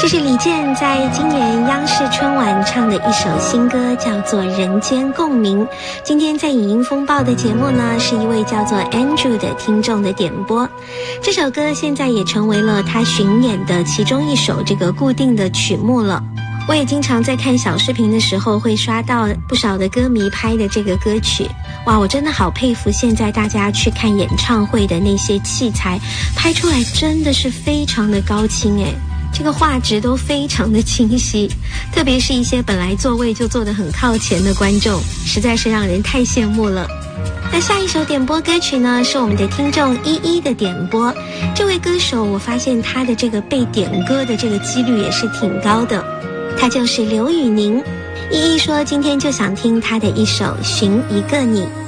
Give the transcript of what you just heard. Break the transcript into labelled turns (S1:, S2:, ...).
S1: 这是李健在今年央视春晚唱的一首新歌，叫做《人间共鸣》。今天在影音风暴的节目呢，是一位叫做 Andrew 的听众的点播。这首歌现在也成为了他巡演的其中一首这个固定的曲目了。我也经常在看小视频的时候会刷到不少的歌迷拍的这个歌曲。哇，我真的好佩服现在大家去看演唱会的那些器材，拍出来真的是非常的高清诶，这个画质都非常的清晰，特别是一些本来座位就坐得很靠前的观众，实在是让人太羡慕了。那下一首点播歌曲呢，是我们的听众依依的点播。这位歌手我发现他的这个被点歌的这个几率也是挺高的，他就是刘宇宁。依依说今天就想听他的一首《寻一个你》。